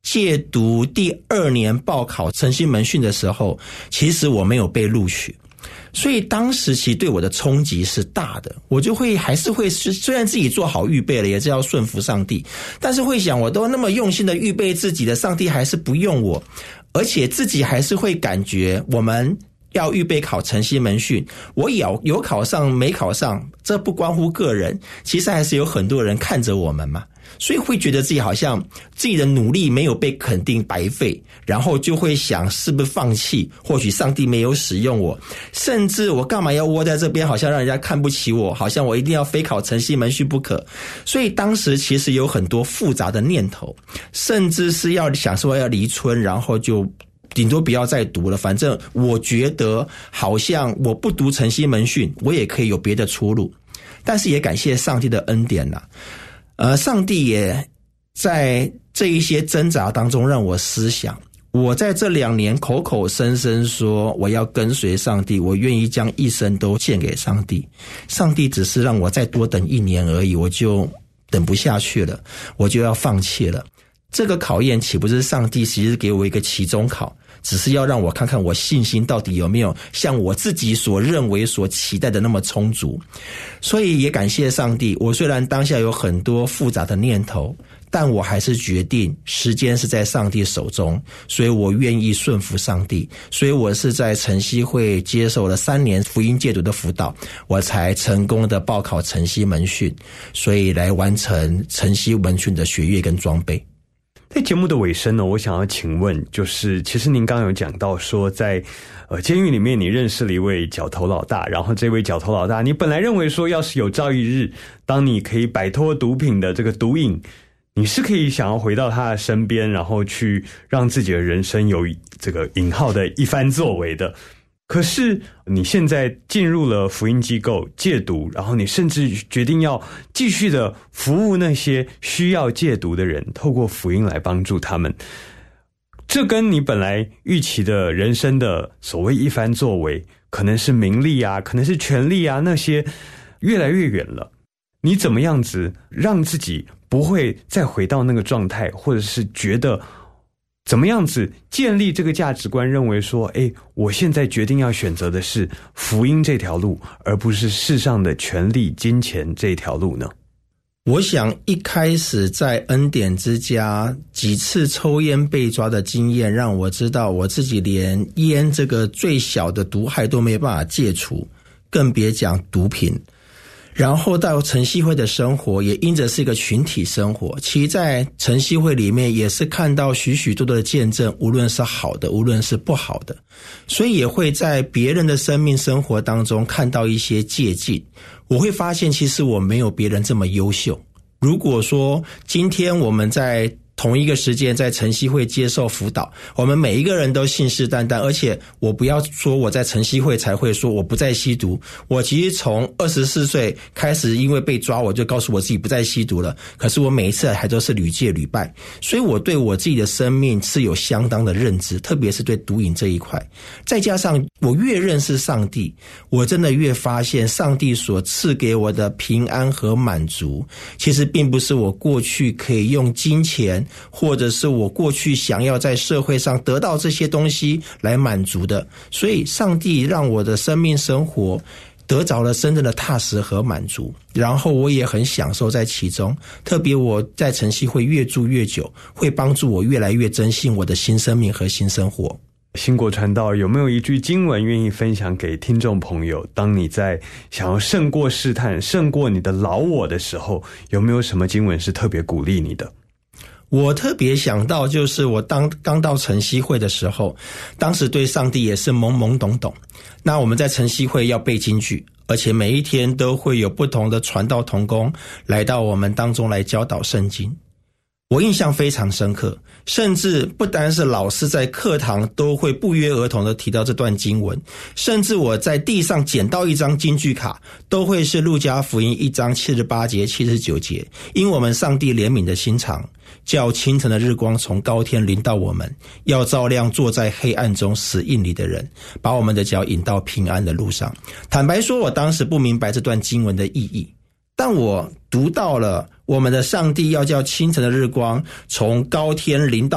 戒毒第2年报考晨曦门训的时候，其实我没有被录取。所以当时其实对我的冲击是大的，我就还是会虽然自己做好预备了，也是要顺服上帝，但是会想我都那么用心的预备自己的，上帝还是不用我，而且自己还是会感觉我们要预备考晨曦门训，我有考上没考上，这不关乎个人，其实还是有很多人看着我们嘛，所以会觉得自己好像自己的努力没有被肯定白费，然后就会想是不是放弃，或许上帝没有使用我，甚至我干嘛要窝在这边，好像让人家看不起我，好像我一定要非考晨曦门训不可。所以当时其实有很多复杂的念头，甚至是要想说要离村，然后就顶多不要再读了，反正我觉得好像我不读晨曦门训，我也可以有别的出路。但是也感谢上帝的恩典啦，上帝也在这一些挣扎当中让我思想，我在这2年口口声声说我要跟随上帝，我愿意将一生都献给上帝，上帝只是让我再多等1年而已，我就等不下去了，我就要放弃了。这个考验岂不是上帝其实给我一个期中考，只是要让我看看我信心到底有没有像我自己所认为所期待的那么充足。所以也感谢上帝，我虽然当下有很多复杂的念头，但我还是决定时间是在上帝手中，所以我愿意顺服上帝。所以我是在晨曦会接受了3年福音戒毒的辅导，我才成功的报考晨曦门训，所以来完成晨曦门训的学业跟装备。 在节目的尾声呢，我想要请问，就是其实您刚刚有讲到说在监狱里面你认识了一位角头老大，然后这位角头老大你本来认为说要是有朝一日当你可以摆脱毒品的这个毒瘾，你是可以想要回到他的身边，然后去让自己的人生有这个引号的一番作为的。可是你现在进入了福音机构戒毒，然后你甚至决定要继续的服务那些需要戒毒的人，透过福音来帮助他们。这跟你本来预期的人生的所谓一番作为，可能是名利啊，可能是权力啊，那些越来越远了。你怎么样子让自己不会再回到那个状态，或者是觉得怎么样子建立这个价值观，认为说我现在决定要选择的是福音这条路，而不是世上的权力金钱这条路呢？ 我想一开始在恩典之家几次抽烟被抓的经验，让我知道我自己连烟这个最小的毒害都没办法戒除，更别讲毒品。然后到晨曦会的生活也因着是一个群体生活，其实在晨曦会里面也是看到许许多多的见证，无论是好的无论是不好的，所以也会在别人的生命生活当中看到一些借鉴。我会发现其实我没有别人这么优秀。如果说今天我们在同一个时间在晨曦会接受辅导，我们每一个人都信誓旦旦，而且我不要说我在晨曦会才会说我不再吸毒，我其实从24岁开始因为被抓我就告诉我自己不再吸毒了，可是我每一次还都是屡戒屡败，所以我对我自己的生命是有相当的认知，特别是对毒瘾这一块。再加上我越认识上帝，我真的越发现上帝所赐给我的平安和满足，其实并不是我过去可以用金钱或者是我过去想要在社会上得到这些东西来满足的，所以上帝让我的生命生活得着了真正的踏实和满足，然后我也很享受在其中。特别我在晨曦会越住越久，会帮助我越来越珍惜我的新生命和新生活。 兴国传道有没有一句经文愿意分享给听众朋友，当你在想要胜过试探胜过你的老我的时候，有没有什么经文是特别鼓励你的？ 我特别想到就是我刚到晨曦会的时候，当时对上帝也是懵懵懂懂。那我们在晨曦会要背金句，而且每一天都会有不同的传道同工来到我们当中来教导圣经。我印象非常深刻，甚至不单是老师在课堂都会不约而同的提到这段经文，甚至我在地上捡到一张金句卡，都会是路加福音1章78节79节，因我们上帝怜悯的心肠，叫清晨的日光从高天临到我们，要照亮坐在黑暗中死荫里的人，把我们的脚引到平安的路上。坦白说，我当时不明白这段经文的意义，但我读到了我们的上帝要叫清晨的日光从高天临到